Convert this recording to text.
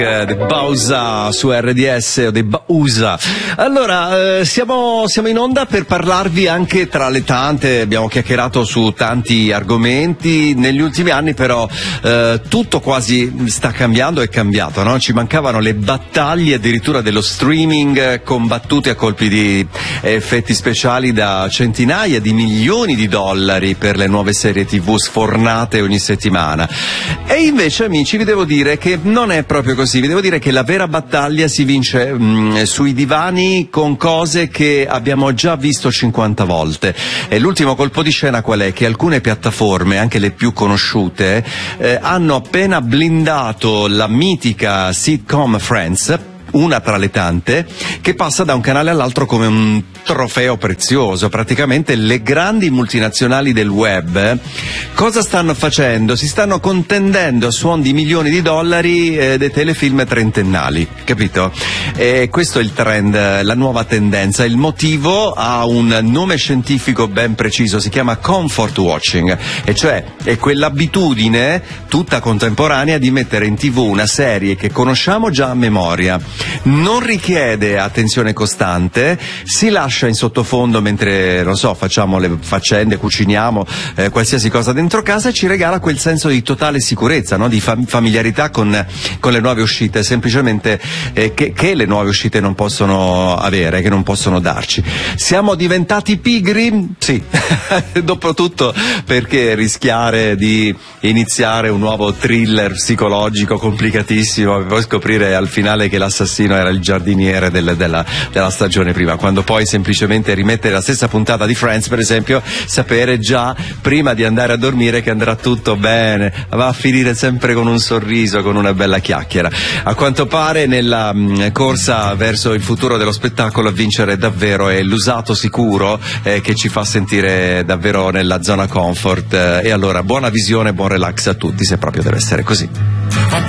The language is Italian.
The Bausa su RDS o The Bausa. Allora, siamo in onda per parlarvi anche tra le tante, abbiamo chiacchierato su tanti argomenti, negli ultimi anni però tutto quasi sta cambiando, è cambiato, no? Ci mancavano le battaglie addirittura dello streaming combattute a colpi di effetti speciali da centinaia di milioni di dollari per le nuove serie TV sfornate ogni settimana. E invece, amici, vi devo dire che non è proprio così. Vi devo dire che la vera battaglia si vince sui divani con cose che abbiamo già visto 50 volte. E l'ultimo colpo di scena qual è? Che alcune piattaforme, anche le più conosciute, hanno appena blindato la mitica sitcom Friends, una tra le tante, che passa da un canale all'altro come un trofeo prezioso. Praticamente le grandi multinazionali del web cosa stanno facendo? Si stanno contendendo a suon di milioni di dollari dei telefilm trentennali, capito? E questo è il trend, la nuova tendenza. Il motivo ha un nome scientifico ben preciso, si chiama comfort watching, e cioè è quell'abitudine tutta contemporanea di mettere in TV una serie che conosciamo già a memoria. Non richiede attenzione costante, si lascia in sottofondo mentre, non so, facciamo le faccende, cuciniamo, qualsiasi cosa dentro casa, e ci regala quel senso di totale sicurezza, no? Di familiarità con le nuove uscite, semplicemente che le nuove uscite non possono avere, che non possono darci. Siamo diventati pigri? Sì, dopotutto perché rischiare di iniziare un nuovo thriller psicologico complicatissimo e poi scoprire al finale che l'assassino era il giardiniere della stagione prima, quando poi semplicemente rimettere la stessa puntata di Friends, per esempio, sapere già prima di andare a dormire che andrà tutto bene, va a finire sempre con un sorriso, con una bella chiacchiera. A quanto pare nella corsa verso il futuro dello spettacolo a vincere davvero è l'usato sicuro, che ci fa sentire davvero nella zona comfort, e allora buona visione, buon relax a tutti, se proprio deve essere così.